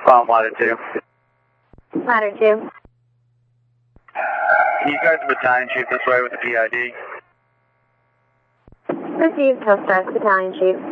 Ladder 2. Ladder 2. Can you guys battalion chief this way with the PID? Received, Hillstar, Battalion Chief.